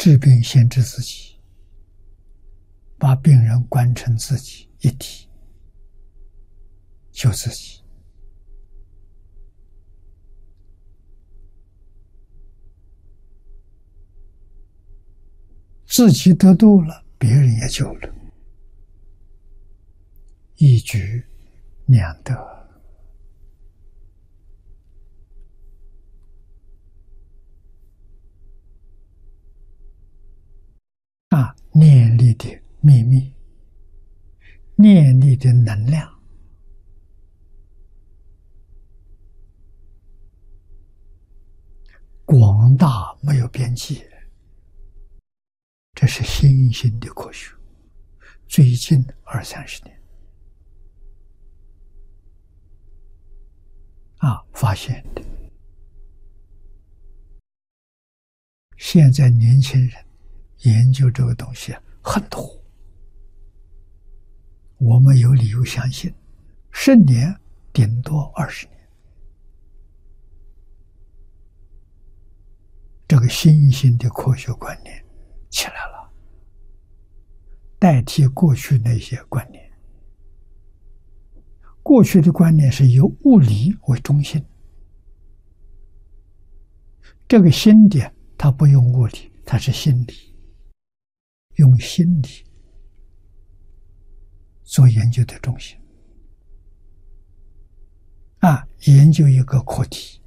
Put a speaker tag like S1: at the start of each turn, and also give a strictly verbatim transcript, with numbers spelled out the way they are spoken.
S1: 治病先治自己，把病人观成自己一体，救自己。自己得度了，别人也救了，一举两得。啊，念力的秘密，念力的能量，广大没有边际。这是新兴的科学，最近二三十年啊发现的。现在年轻人研究这个东西很多，我们有理由相信，十年顶多二十年，这个新兴的科学观念起来了，代替过去那些观念。过去的观念是以物理为中心，这个新点它不用物理，它是心理，用心理做研究的中心啊，研究一个课题，